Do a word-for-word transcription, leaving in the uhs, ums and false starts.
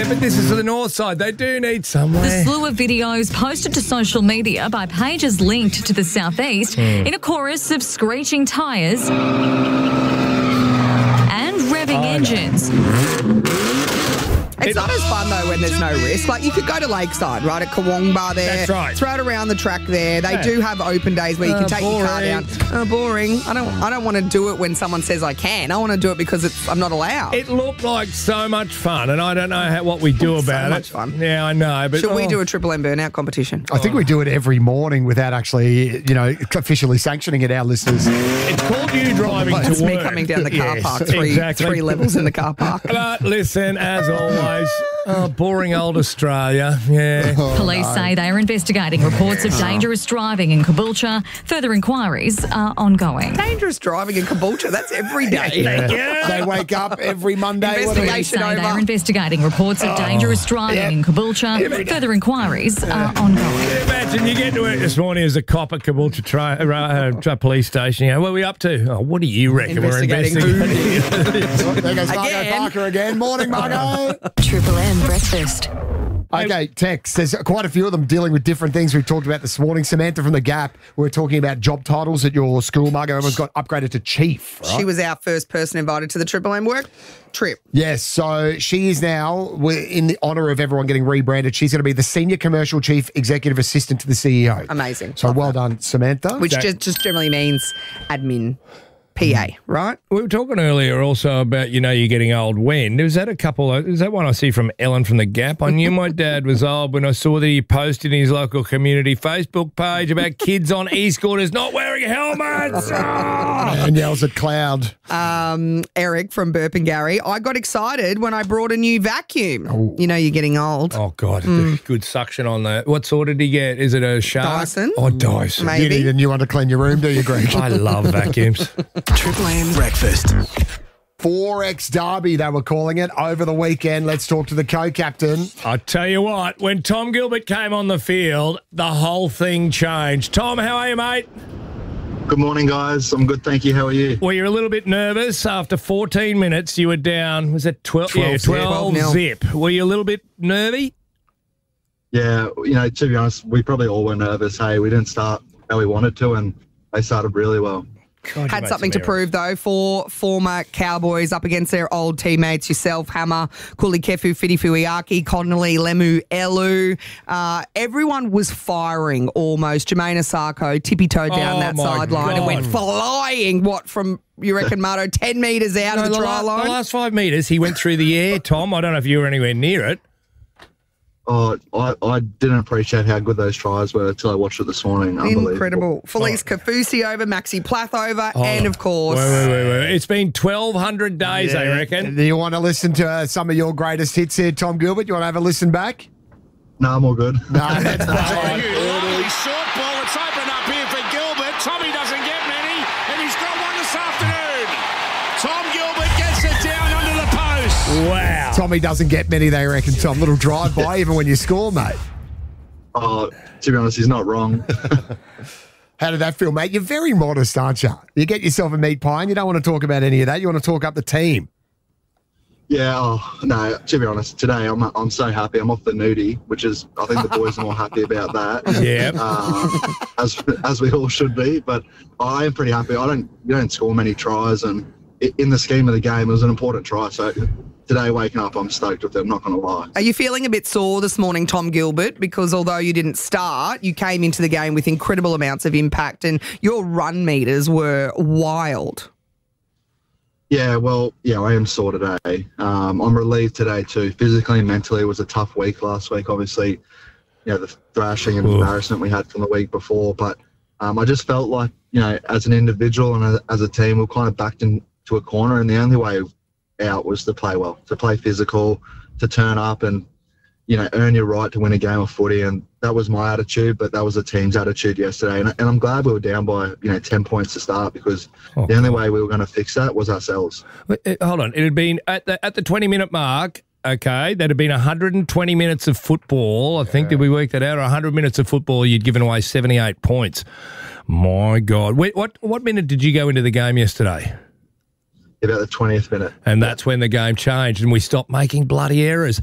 Yeah, but this is the north side. They do need somewhere. The slew of videos posted to social media by pages linked to the southeast Mm. in a chorus of screeching tyres and revving Oh, engines. It's not as fun, though, when there's no risk. Like, you could go to Lakeside, right, at Kawongba there. That's right. Throw it around the track there. They Yeah. do have open days where you can Uh, take your car boring. down. Oh, boring. I don't I don't want to do it when someone says I can. I want to do it because it's I'm not allowed. It looked like so much fun, and I don't know how, what we do So about much it. fun. Yeah, I know. But Should we oh. do a Triple M burnout competition? I think we do it every morning without actually, you know, officially sanctioning it, our listeners. It's called you driving It's to me work. coming down the car Yes, park, three, exactly. three levels in the car park. But listen, as always, oh, boring old Australia. Yeah. Police say they are investigating reports of dangerous driving in Caboolture. Further inquiries are ongoing. Dangerous driving in Caboolture, that's every day. Yeah. They wake up every Monday. What do we- Police Investigation say they over. are investigating reports of dangerous driving yeah. in Caboolture. Further inquiries are ongoing. Imagine you get to work this morning as a cop at Caboolture tri- uh, uh, police station. You go, what are we up to? Oh, what do you reckon? Investigating We're who? investigating. There goes Margot Again. Parker again. Morning, Margot. Triple M breakfast. Okay, text. There's quite a few of them dealing with different things we've talked about this morning. Samantha from The Gap, we're talking about job titles at your school. Margot, everyone's got upgraded to chief, right? She was our first person invited to the Triple M work trip. Yes, so she is now, we're in the honour of everyone getting rebranded, she's going to be the Senior Commercial Chief Executive Assistant to the C E O. Amazing. So Love well that. done, Samantha. Which just, just generally means admin, P A, right? We were talking earlier also about, you know, you're getting old when. Was that a couple of, is that one I see from Ellen from The Gap? I knew my dad was old when I saw that he posted in his local community Facebook page about kids on e-scooters not wearing helmets. and yells at Cloud. Um, Eric from Burpengary, I got excited when I brought a new vacuum. You know you're getting old. Oh, God, good suction on that. What sort did he get? Is it a Shark? Dyson? Oh, Dyson. Maybe. You need a new one to clean your room, do you, Greg? I love vacuums. Triple M breakfast. four X Derby, they were calling it, over the weekend. Let's talk to the co-captain. I tell you what, when Tom Gilbert came on the field, the whole thing changed. Tom, how are you, mate? Good morning, guys. I'm good, thank you. How are you? Well, you're a little bit nervous. After fourteen minutes, you were down, was it twelve? twelve yeah, zip. twelve twelve zip. Were you a little bit nervy? Yeah, you know, to be honest, we probably all were nervous. Hey, we didn't start how we wanted to, and they started really well. God, you Had made something some to prove, though, for former Cowboys up against their old teammates, yourself, Hammer, Kulikefu, Fidifuiaki, Connolly, Lemu, Elu. Uh, everyone was firing almost. Jermaine Asako tippy-toed down Oh, that my sideline and went God. flying, what, from, you reckon, Marto, ten metres out No, of the, the, try la- line? the last five metres, he went through the air, Tom. I don't know if you were anywhere near it. Oh, I, I didn't appreciate how good those tries were until I watched it this morning. Unbelievable. Incredible. Felice Kafusi over, Maxi Plath over, and, of course... Wait, wait, wait, wait. It's been twelve hundred days, I reckon. Do you want to listen to uh, some of your greatest hits here, Tom Gilbert? You want to have a listen back? No, I'm all good. No, that's fine. Lovely short ball. It's open up here for Gilbert. Tommy doesn't get many, and he's got one this afternoon. Tom Gilbert gets it down under the post. Wow. Tommy doesn't get many, they reckon, Tom. Little drive-by, even when you score, mate. Oh, to be honest, he's not wrong. How did that feel, mate? You're very modest, aren't you? You get yourself a meat pie and you don't want to talk about any of that. You want to talk up the team. Yeah, oh, no, to be honest, today I'm I'm so happy. I'm off the nudie, which is, I think the boys are more happy about that. Yeah. Uh, as as we all should be. But I am pretty happy. I don't, you don't score many tries, and i- in the scheme of the game, it was an important try. So today, waking up, I'm stoked with it. I'm not going to lie. Are you feeling a bit sore this morning, Tom Gilbert? Because although you didn't start, you came into the game with incredible amounts of impact and your run meters were wild. Yeah, well, yeah, I am sore today. Um, I'm relieved today too. Physically and mentally, it was a tough week last week. Obviously, you know, the thrashing and Oof. embarrassment we had from the week before. But um, I just felt like, you know, as an individual and as a team, we were kind of backed into a corner, and the only way out was to play well, to play physical, to turn up and, you know, earn your right to win a game of footy. And that was my attitude, but that was the team's attitude yesterday. And, and I'm glad we were down by, you know, ten points to start, because Oh, the only way we were going to fix that was ourselves. Wait, uh, Hold on. It had been at the at the twenty minute mark. Okay, that had been one hundred twenty minutes of football. I think, did we work that out? one hundred minutes of football, you'd given away seventy-eight points. My God. Wait, what what minute did you go into the game yesterday? About the twentieth minute. And that's when the game changed and we stopped making bloody errors.